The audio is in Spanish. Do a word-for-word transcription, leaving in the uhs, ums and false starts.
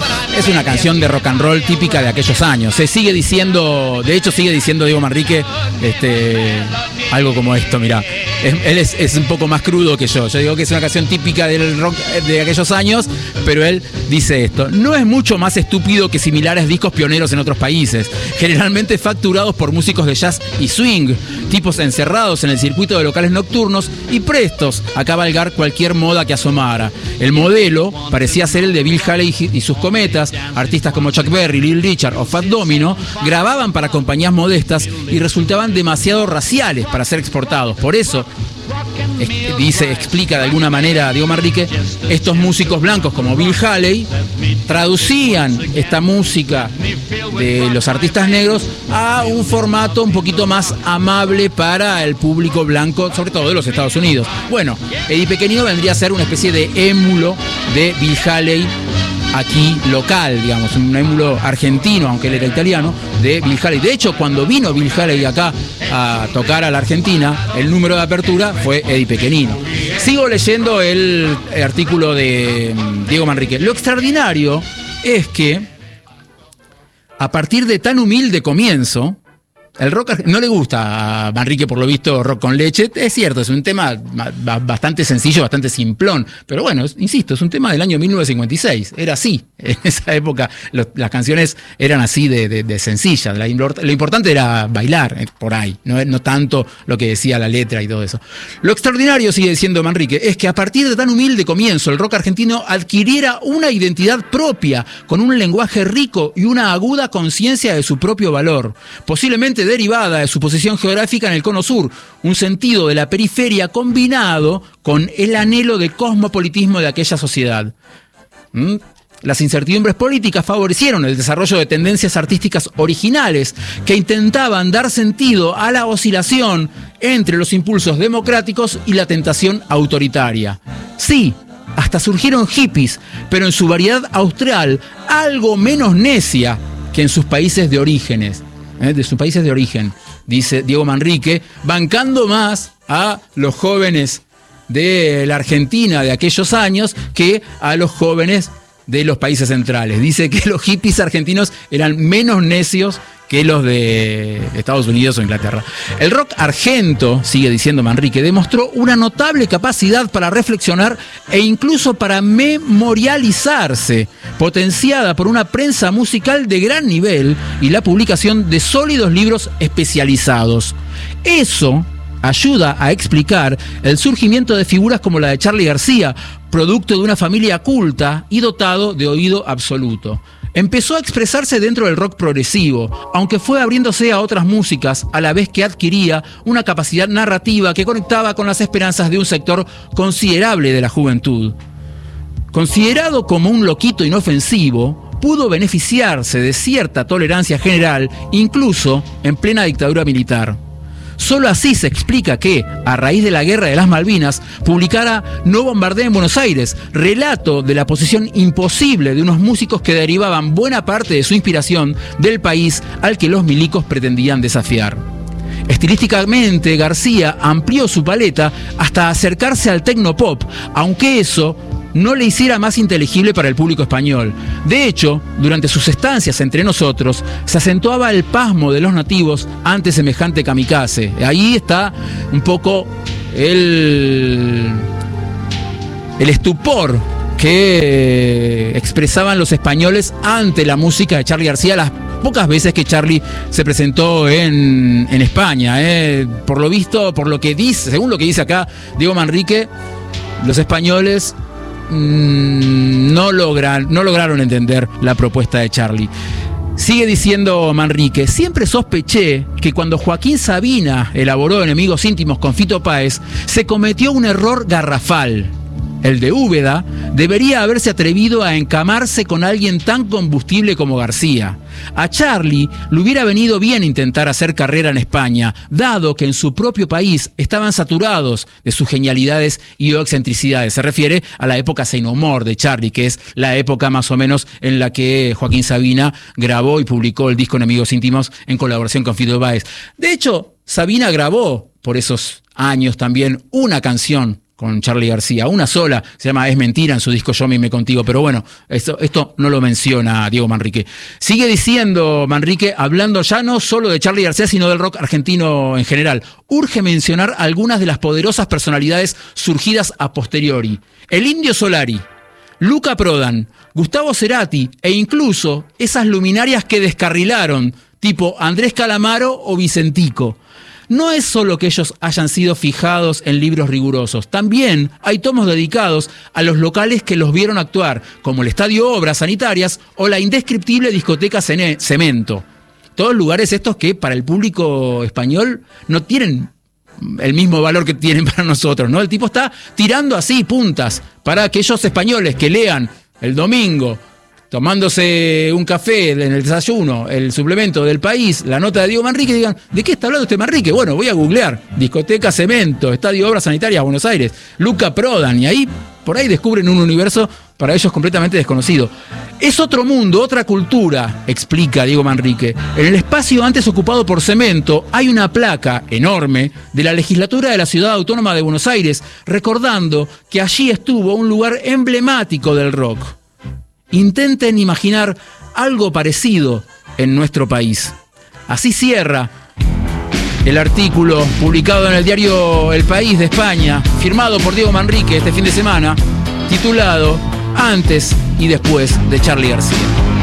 es una canción de rock and roll típica de aquellos años. Se sigue diciendo, de hecho sigue diciendo Diego Manrique, este, algo como esto, mirá. Es, él es, es un poco más crudo que yo. Yo digo que es una canción típica del rock de aquellos años, pero él dice esto: no es mucho más estúpido que similares discos pioneros en otros países, generalmente facturados por músicos de jazz y swing, tipos encerrados en el circuito de locales nocturnos y prestos a cabalgar cualquier moda que asomara. El modelo parecía ser el de Bill Haley y sus cometas. Artistas como Chuck Berry, Little Richard o Fat Domino grababan para compañías modestas y resultaban demasiado raciales para ser exportados. Por eso, dice, explica de alguna manera Diego Manrique, estos músicos blancos como Bill Haley traducían esta música de los artistas negros a un formato un poquito más amable para el público blanco, sobre todo de los Estados Unidos. Bueno, Eddie Pequenino vendría a ser una especie de émulo de Bill Haley aquí local, digamos, un émulo argentino, aunque él era italiano, de Bill Haley. De hecho, cuando vino Bill Haley acá a tocar a la Argentina, el número de apertura fue Eddie Pequenino. Sigo leyendo el artículo de Diego Manrique. Lo extraordinario es que, a partir de tan humilde comienzo, el rock no le gusta a Manrique, por lo visto, rock con leche. Es cierto, es un tema bastante sencillo, bastante simplón. Pero bueno, insisto, es un tema del año mil novecientos cincuenta y seis. Era así. En esa época los, las canciones eran así de, de, de sencillas. La, lo importante era bailar por ahí, no, no tanto lo que decía la letra y todo eso. Lo extraordinario, sigue diciendo Manrique, es que a partir de tan humilde comienzo, el rock argentino adquiriera una identidad propia, con un lenguaje rico y una aguda conciencia de su propio valor. Posiblemente derivada de su posición geográfica en el cono sur, un sentido de la periferia combinado con el anhelo de cosmopolitismo de aquella sociedad. ¿Mm? Las incertidumbres políticas favorecieron el desarrollo de tendencias artísticas originales que intentaban dar sentido a la oscilación entre los impulsos democráticos y la tentación autoritaria. Sí, hasta surgieron hippies, pero en su variedad austral algo menos necia que en sus países de orígenes. ¿eh? de sus países de origen, dice Diego Manrique, bancando más a los jóvenes de la Argentina de aquellos años que a los jóvenes de los países centrales. Dice que los hippies argentinos eran menos necios que los de Estados Unidos o Inglaterra. El rock argento, sigue diciendo Manrique, demostró una notable capacidad para reflexionar e incluso para memorializarse, potenciada por una prensa musical de gran nivel y la publicación de sólidos libros especializados. Eso ayuda a explicar el surgimiento de figuras como la de Charly García, producto de una familia culta y dotado de oído absoluto. Empezó a expresarse dentro del rock progresivo, aunque fue abriéndose a otras músicas a la vez que adquiría una capacidad narrativa que conectaba con las esperanzas de un sector considerable de la juventud. Considerado como un loquito inofensivo, pudo beneficiarse de cierta tolerancia general, incluso en plena dictadura militar. Solo así se explica que, a raíz de la Guerra de las Malvinas, publicara No bombardeen Buenos Aires, relato de la posición imposible de unos músicos que derivaban buena parte de su inspiración del país al que los milicos pretendían desafiar. Estilísticamente, García amplió su paleta hasta acercarse al tecnopop, aunque eso no le hiciera más inteligible para el público español. De hecho, durante sus estancias entre nosotros, se acentuaba el pasmo de los nativos ante semejante kamikaze. Ahí está un poco el, el estupor que expresaban los españoles ante la música de Charly García las pocas veces que Charly se presentó en, en España. Eh. Por lo visto, por lo que dice, según lo que dice acá Diego Manrique, los españoles No, logran, no lograron entender la propuesta de Charly. Sigue diciendo Manrique, siempre sospeché que cuando Joaquín Sabina elaboró Enemigos íntimos con Fito Páez, se cometió un error garrafal. El de Úbeda debería haberse atrevido a encamarse con alguien tan combustible como García. A Charly le hubiera venido bien intentar hacer carrera en España, dado que en su propio país estaban saturados de sus genialidades y excentricidades. Se refiere a la época Say No More de Charly, que es la época más o menos en la que Joaquín Sabina grabó y publicó el disco Enemigos íntimos en colaboración con Fito Páez. De hecho, Sabina grabó por esos años también una canción con Charly García. Una sola, se llama Es Mentira en su disco Yo Mime Contigo, pero bueno, esto, esto no lo menciona Diego Manrique. Sigue diciendo Manrique, hablando ya no solo de Charly García, sino del rock argentino en general. Urge mencionar algunas de las poderosas personalidades surgidas a posteriori. El Indio Solari, Luca Prodan, Gustavo Cerati e incluso esas luminarias que descarrilaron, tipo Andrés Calamaro o Vicentico. No es solo que ellos hayan sido fijados en libros rigurosos, también hay tomos dedicados a los locales que los vieron actuar, como el Estadio Obras Sanitarias o la indescriptible discoteca Cemento. Todos lugares estos que para el público español no tienen el mismo valor que tienen para nosotros, ¿no? El tipo está tirando así puntas para aquellos españoles que lean el domingo, tomándose un café en el desayuno, el suplemento del País, la nota de Diego Manrique, y digan, ¿de qué está hablando este Manrique? Bueno, voy a googlear, discoteca Cemento, Estadio Obras Sanitarias, Buenos Aires, Luca Prodan, y ahí, por ahí descubren un universo para ellos completamente desconocido. Es otro mundo, otra cultura, explica Diego Manrique. En el espacio antes ocupado por Cemento hay una placa enorme de la legislatura de la Ciudad Autónoma de Buenos Aires, recordando que allí estuvo un lugar emblemático del rock. Intenten imaginar algo parecido en nuestro país. Así cierra el artículo publicado en el diario El País de España, firmado por Diego Manrique este fin de semana, titulado Antes y después de Charly García.